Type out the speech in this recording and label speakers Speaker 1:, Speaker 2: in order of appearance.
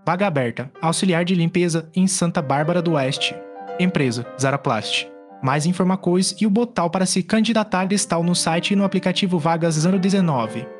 Speaker 1: Vaga aberta, auxiliar de limpeza em Santa Bárbara do Oeste. Empresa, Zaraplast. Mais informações e o botão para se candidatar está no site e no aplicativo Vagas 019.